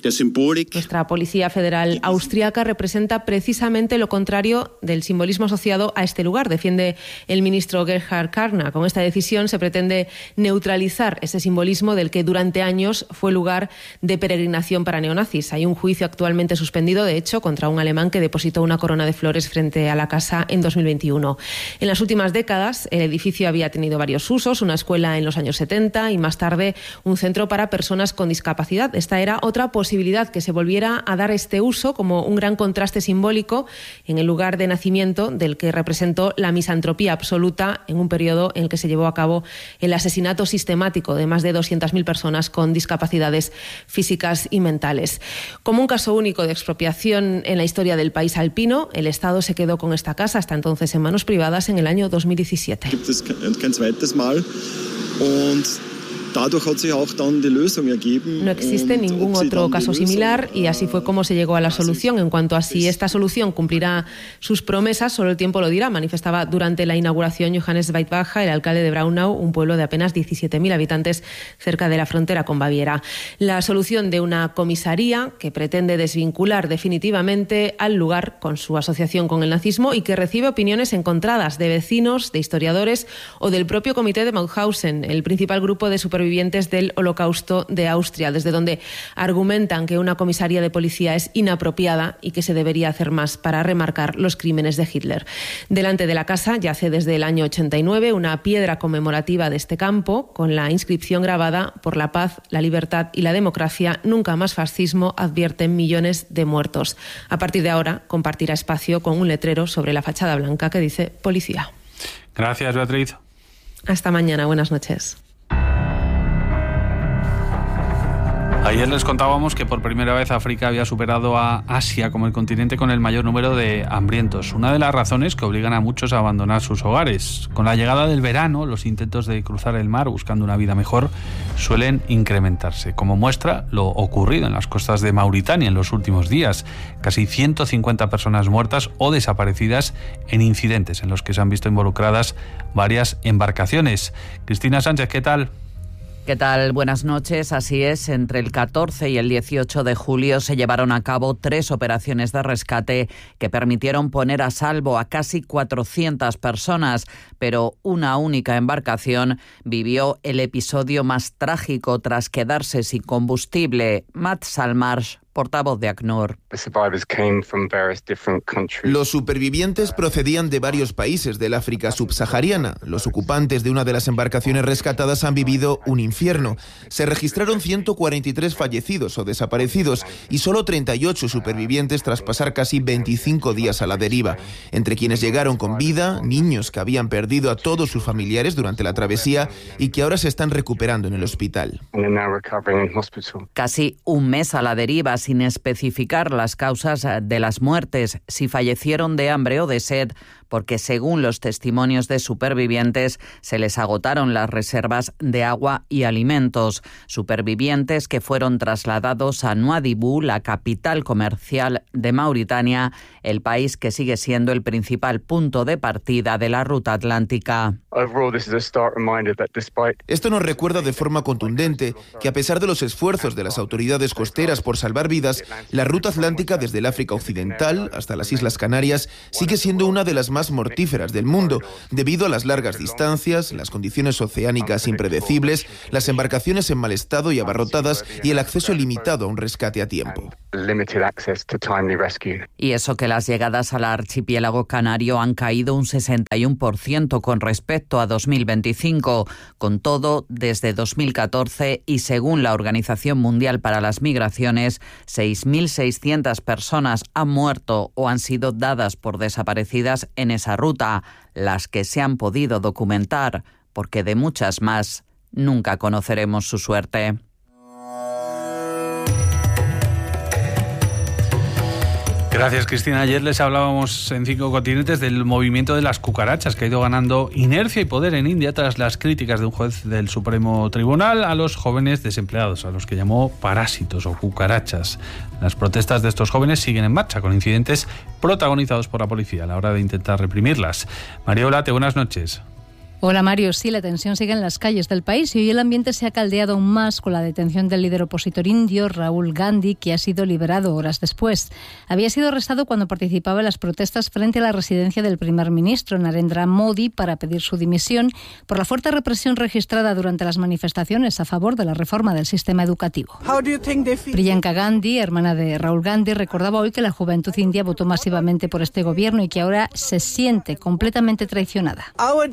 Nuestra Policía Federal Austriaca representa precisamente lo contrario del simbolismo asociado a este lugar, defiende el ministro Gerhard Karner. Con esta decisión se pretende neutralizar ese simbolismo del que durante años fue lugar de peregrinación para neonazis. Hay un juicio actualmente suspendido, de hecho, contra un alemán que depositó una corona de flores frente a la casa en 2021. En las últimas décadas, el edificio había tenido varios usos, una escuela en los años 70 y más tarde un centro para personas con discapacidad. Esta era otra posibilidad que se volviera a dar este uso como un gran contraste simbólico en el lugar de nacimiento del que representó la misantropía absoluta en un periodo en el que se llevó a cabo el asesinato sistemático de más de 200.000 personas con discapacidades físicas y mentales. Como un caso único de expropiación en la historia del país alpino, el Estado se quedó con esta casa, hasta entonces en manos privadas, en el año 2017. No existe ningún otro caso similar y así fue como se llegó a la solución. En cuanto a si esta solución cumplirá sus promesas, solo el tiempo lo dirá, manifestaba durante la inauguración Johannes Weidbacher, el alcalde de Braunau, un pueblo de apenas 17.000 habitantes cerca de la frontera con Baviera. La solución de una comisaría que pretende desvincular definitivamente al lugar con su asociación con el nazismo y que recibe opiniones encontradas de vecinos, de historiadores o del propio comité de Mauthausen, el principal grupo de supervivientes del Holocausto de Austria, desde donde argumentan que una comisaría de policía es inapropiada y que se debería hacer más para remarcar los crímenes de Hitler. Delante de la casa yace desde el año 89 una piedra conmemorativa de este campo con la inscripción grabada: por la paz, la libertad y la democracia, nunca más fascismo, advierten millones de muertos. A partir de ahora compartirá espacio con un letrero sobre la fachada blanca que dice policía. Gracias, Beatriz. Hasta mañana, buenas noches. Ayer les contábamos que por primera vez África había superado a Asia como el continente con el mayor número de hambrientos. Una de las razones que obligan a muchos a abandonar sus hogares. Con la llegada del verano, los intentos de cruzar el mar buscando una vida mejor suelen incrementarse. Como muestra lo ocurrido en las costas de Mauritania en los últimos días. Casi 150 personas muertas o desaparecidas en incidentes en los que se han visto involucradas varias embarcaciones. Cristina Sánchez, ¿qué tal? ¿Qué tal? Buenas noches. Así es, entre el 14 y el 18 de julio se llevaron a cabo 3 operaciones de rescate que permitieron poner a salvo a casi 400 personas, pero una única embarcación vivió el episodio más trágico tras quedarse sin combustible. Matt Salmarsh, portavoz de ACNUR. Los supervivientes procedían de varios países del África subsahariana. Los ocupantes de una de las embarcaciones rescatadas han vivido un infierno. Se registraron 143 fallecidos o desaparecidos y solo 38 supervivientes tras pasar casi 25 días a la deriva. Entre quienes llegaron con vida, niños que habían perdido a todos sus familiares durante la travesía y que ahora se están recuperando en el hospital. Casi un mes a la deriva, sin especificar las causas de las muertes, si fallecieron de hambre o de sed, porque según los testimonios de supervivientes se les agotaron las reservas de agua y alimentos. Supervivientes que fueron trasladados a Nouadhibou, la capital comercial de Mauritania, el país que sigue siendo el principal punto de partida de la ruta atlántica. Esto nos recuerda de forma contundente que a pesar de los esfuerzos de las autoridades costeras por salvar vidas, la ruta atlántica desde el África Occidental hasta las Islas Canarias sigue siendo una de las más mortíferas del mundo, debido a las largas distancias, las condiciones oceánicas impredecibles, las embarcaciones en mal estado y abarrotadas y el acceso limitado a un rescate a tiempo. Y eso que las llegadas al archipiélago canario han caído un 61% con respecto a 2025. Con todo, desde 2014 y según la Organización Mundial para las Migraciones, 6.600 personas han muerto o han sido dadas por desaparecidas en esa ruta, las que se han podido documentar, porque de muchas más nunca conoceremos su suerte. Gracias, Cristina. Ayer les hablábamos en 5 continentes del movimiento de las cucarachas, que ha ido ganando inercia y poder en India tras las críticas de un juez del Supremo Tribunal a los jóvenes desempleados, a los que llamó parásitos o cucarachas. Las protestas de estos jóvenes siguen en marcha, con incidentes protagonizados por la policía a la hora de intentar reprimirlas. María Olate, buenas noches. Hola Mario, sí, la tensión sigue en las calles del país y hoy el ambiente se ha caldeado aún más con la detención del líder opositor indio, Rahul Gandhi, que ha sido liberado horas después. Había sido arrestado cuando participaba en las protestas frente a la residencia del primer ministro Narendra Modi para pedir su dimisión por la fuerte represión registrada durante las manifestaciones a favor de la reforma del sistema educativo. Priyanka Gandhi, hermana de Rahul Gandhi, recordaba hoy que la juventud india votó masivamente por este gobierno y que ahora se siente completamente traicionada.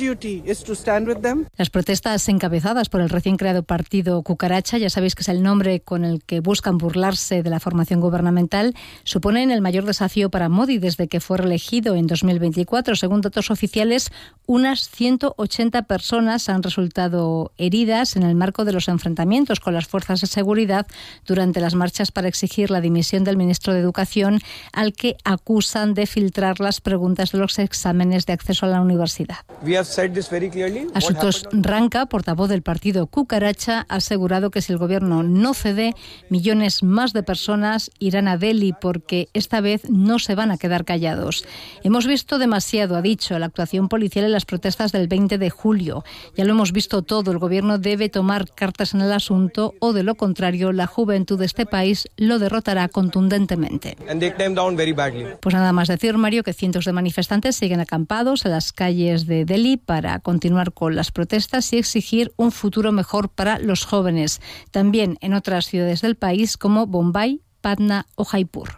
Las protestas encabezadas por el recién creado partido Cucaracha, ya sabéis que es el nombre con el que buscan burlarse de la formación gubernamental, suponen el mayor desafío para Modi desde que fue reelegido en 2024. Según datos oficiales, unas 180 personas han resultado heridas en el marco de los enfrentamientos con las fuerzas de seguridad durante las marchas para exigir la dimisión del ministro de Educación, al que acusan de filtrar las preguntas de los exámenes de acceso a la universidad. Asutosh Ranka, portavoz del partido Cucaracha, ha asegurado que si el gobierno no cede, millones más de personas irán a Delhi porque esta vez no se van a quedar callados. Hemos visto demasiado, ha dicho, la actuación policial en las protestas del 20 de julio. Ya lo hemos visto todo, el gobierno debe tomar cartas en el asunto o de lo contrario la juventud de este país lo derrotará contundentemente. Pues nada más decir, Mario, que cientos de manifestantes siguen acampados en las calles de Delhi para continuar con las protestas y exigir un futuro mejor para los jóvenes, también en otras ciudades del país como Bombay, Patna o Jaipur.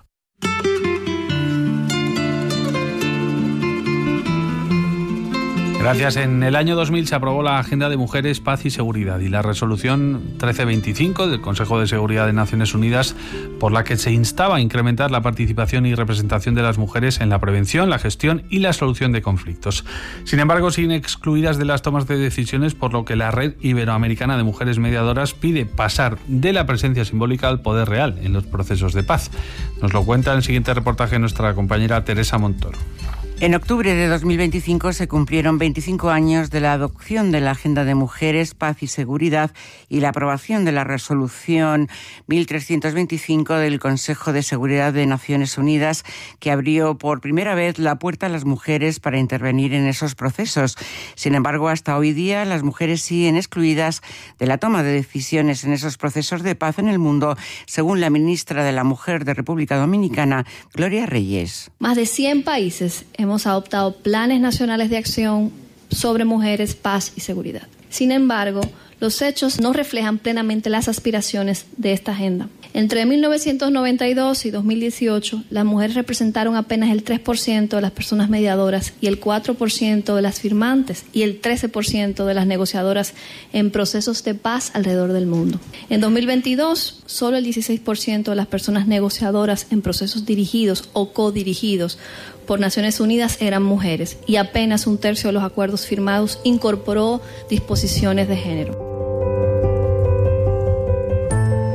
Gracias. En el año 2000 se aprobó la Agenda de Mujeres, Paz y Seguridad y la Resolución 1325 del Consejo de Seguridad de Naciones Unidas, por la que se instaba a incrementar la participación y representación de las mujeres en la prevención, la gestión y la solución de conflictos. Sin embargo, siguen excluidas de las tomas de decisiones, por lo que la Red Iberoamericana de Mujeres Mediadoras pide pasar de la presencia simbólica al poder real en los procesos de paz. Nos lo cuenta en el siguiente reportaje nuestra compañera Teresa Montoro. En octubre de 2025 se cumplieron 25 años de la adopción de la Agenda de Mujeres, Paz y Seguridad y la aprobación de la Resolución 1325 del Consejo de Seguridad de Naciones Unidas, que abrió por primera vez la puerta a las mujeres para intervenir en esos procesos. Sin embargo, hasta hoy día las mujeres siguen excluidas de la toma de decisiones en esos procesos de paz en el mundo, según la ministra de la Mujer de República Dominicana, Gloria Reyes. Más de 100 países hemos adoptado planes nacionales de acción sobre mujeres, paz y seguridad. Sin embargo, los hechos no reflejan plenamente las aspiraciones de esta agenda. Entre 1992 y 2018, las mujeres representaron apenas el 3% de las personas mediadoras y el 4% de las firmantes y el 13% de las negociadoras en procesos de paz alrededor del mundo. En 2022, solo el 16% de las personas negociadoras en procesos dirigidos o codirigidos por Naciones Unidas eran mujeres y apenas un tercio de los acuerdos firmados incorporó disposiciones de género.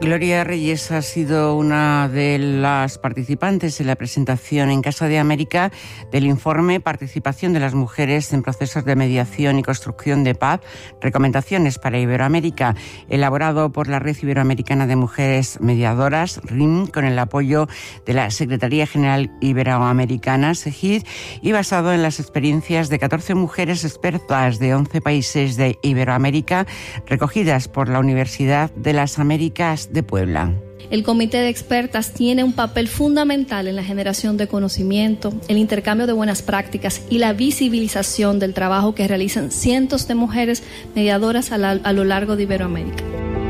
Gloria Reyes ha sido una de las participantes en la presentación en Casa de América del informe Participación de las mujeres en procesos de mediación y construcción de paz, recomendaciones para Iberoamérica, elaborado por la Red Iberoamericana de Mujeres Mediadoras, RIM, con el apoyo de la Secretaría General Iberoamericana, SEGID, y basado en las experiencias de 14 mujeres expertas de 11 países de Iberoamérica, recogidas por la Universidad de las Américas de Puebla. El comité de expertas tiene un papel fundamental en la generación de conocimiento, el intercambio de buenas prácticas y la visibilización del trabajo que realizan cientos de mujeres mediadoras a lo largo de Iberoamérica.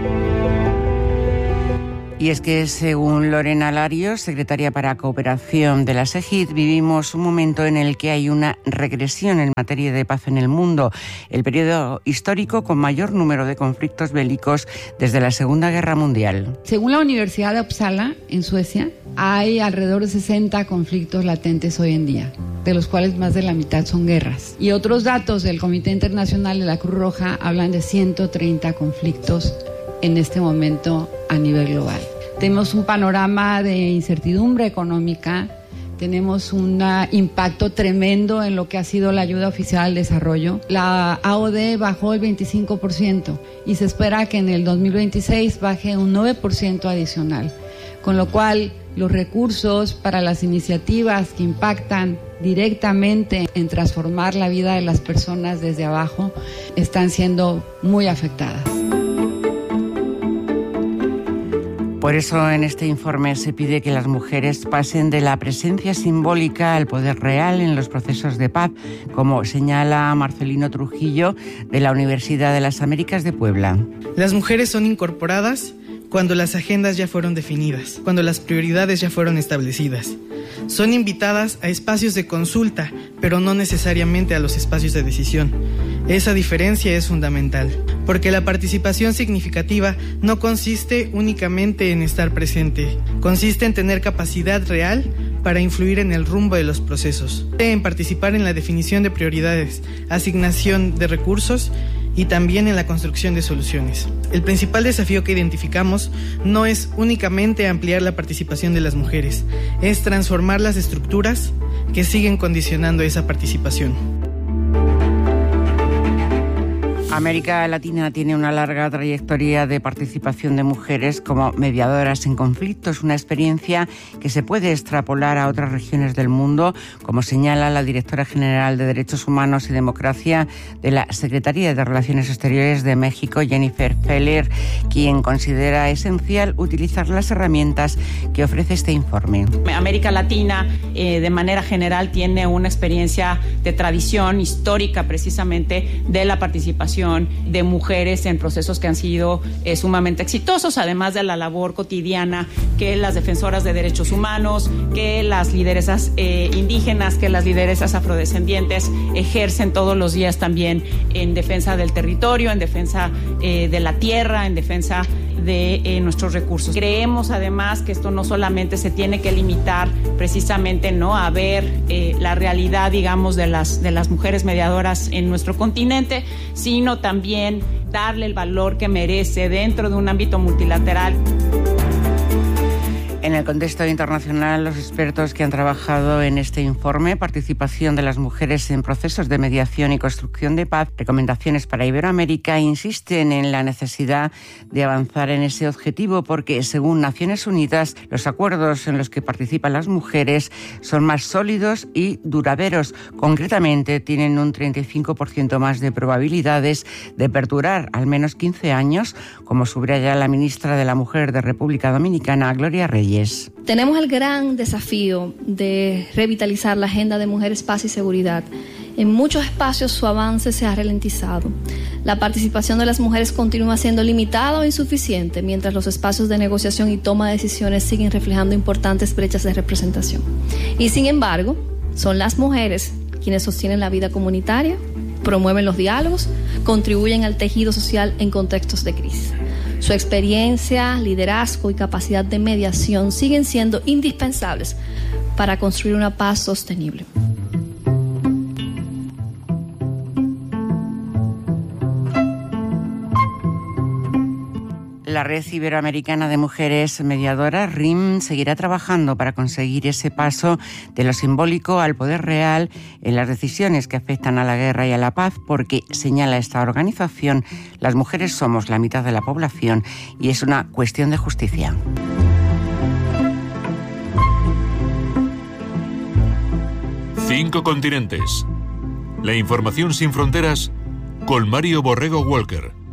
Y es que, según Lorena Larios, secretaria para Cooperación de la SEGID, vivimos un momento en el que hay una regresión en materia de paz en el mundo, el periodo histórico con mayor número de conflictos bélicos desde la Segunda Guerra Mundial. Según la Universidad de Uppsala, en Suecia, hay alrededor de 60 conflictos latentes hoy en día, de los cuales más de la mitad son guerras. Y otros datos del Comité Internacional de la Cruz Roja hablan de 130 conflictos en este momento a nivel global. Tenemos un panorama de incertidumbre económica, tenemos un impacto tremendo en lo que ha sido la ayuda oficial al desarrollo. La AOD bajó el 25% y se espera que en el 2026 baje un 9% adicional, con lo cual los recursos para las iniciativas que impactan directamente en transformar la vida de las personas desde abajo están siendo muy afectadas. Por eso en este informe se pide que las mujeres pasen de la presencia simbólica al poder real en los procesos de paz, como señala Marcelino Trujillo de la Universidad de las Américas de Puebla. Las mujeres son incorporadas cuando las agendas ya fueron definidas, cuando las prioridades ya fueron establecidas. Son invitadas a espacios de consulta, pero no necesariamente a los espacios de decisión. Esa diferencia es fundamental, porque la participación significativa no consiste únicamente en estar presente, consiste en tener capacidad real para influir en el rumbo de los procesos, en participar en la definición de prioridades, asignación de recursos y también en la construcción de soluciones. El principal desafío que identificamos no es únicamente ampliar la participación de las mujeres, es transformar las estructuras que siguen condicionando esa participación. América Latina tiene una larga trayectoria de participación de mujeres como mediadoras en conflictos, una experiencia que se puede extrapolar a otras regiones del mundo, como señala la directora general de Derechos Humanos y Democracia de la Secretaría de Relaciones Exteriores de México, Jennifer Feller, quien considera esencial utilizar las herramientas que ofrece este informe. América Latina, de manera general, tiene una experiencia de tradición histórica precisamente de la participación de mujeres en procesos que han sido sumamente exitosos, además de la labor cotidiana que las defensoras de derechos humanos, que las lideresas indígenas, que las lideresas afrodescendientes ejercen todos los días también en defensa del territorio, en defensa de la tierra, en defensa de nuestros recursos. Creemos además que esto no solamente se tiene que limitar precisamente a ver la realidad, digamos, de las mujeres mediadoras en nuestro continente, sino también darle el valor que merece dentro de un ámbito multilateral. En el contexto internacional, los expertos que han trabajado en este informe, Participación de las mujeres en procesos de mediación y construcción de paz, recomendaciones para Iberoamérica, insisten en la necesidad de avanzar en ese objetivo porque, según Naciones Unidas, los acuerdos en los que participan las mujeres son más sólidos y duraderos. Concretamente, tienen un 35% más de probabilidades de perdurar al menos 15 años, como subraya la ministra de la Mujer de República Dominicana, Gloria Reyes. Tenemos el gran desafío de revitalizar la agenda de mujeres, paz y seguridad. En muchos espacios su avance se ha ralentizado. La participación de las mujeres continúa siendo limitada o insuficiente, mientras los espacios de negociación y toma de decisiones siguen reflejando importantes brechas de representación. Y sin embargo, son las mujeres quienes sostienen la vida comunitaria, promueven los diálogos, contribuyen al tejido social en contextos de crisis. Su experiencia, liderazgo y capacidad de mediación siguen siendo indispensables para construir una paz sostenible. La Red Iberoamericana de Mujeres Mediadoras, RIM, seguirá trabajando para conseguir ese paso de lo simbólico al poder real en las decisiones que afectan a la guerra y a la paz, porque, señala esta organización, las mujeres somos la mitad de la población y es una cuestión de justicia. Cinco continentes. La información sin fronteras con Mario Borrego Walker.